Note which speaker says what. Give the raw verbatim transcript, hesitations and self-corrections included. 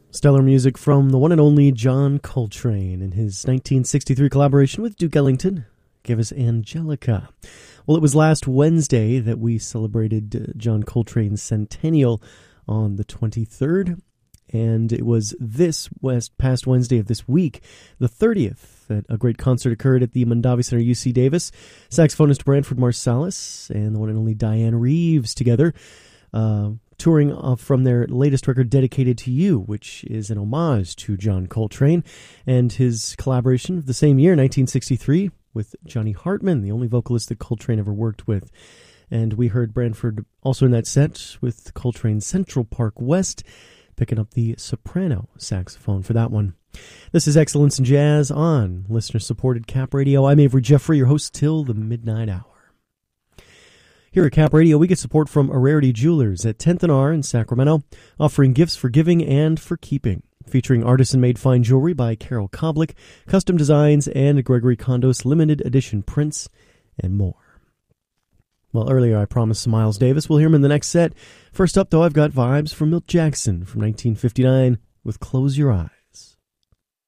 Speaker 1: Stellar music from the one and only John Coltrane in his nineteen sixty-three collaboration with Duke Ellington gave us Angelica. Well, it was last Wednesday that we celebrated uh, John Coltrane's centennial on the twenty-third, and it was this west, past Wednesday of this week, the thirtieth, that a great concert occurred at the Mondavi Center, U C Davis. Saxophonist Branford Marsalis and the one and only Diane Reeves together, uh, touring off from their latest record, Dedicated to You, which is an homage to John Coltrane and his collaboration of the same year, nineteen sixty-three, with Johnny Hartman, the only vocalist that Coltrane ever worked with. And we heard Branford also in that set with Coltrane's Central Park West, picking up the soprano saxophone for that one. This is Excellence in Jazz on listener-supported Cap Radio. I'm Avery Jeffrey, your host till the midnight hour. Here at Cap Radio, we get support from Ararity Jewelers at tenth and R in Sacramento, offering gifts for giving and for keeping, featuring artisan-made fine jewelry by Carol Koblik, custom designs, and Gregory Kondos limited edition prints, and more. Well, earlier I promised some Miles Davis. We'll hear him in the next set. First up, though, I've got vibes from Milt Jackson from nineteen fifty-nine with Close Your Eyes.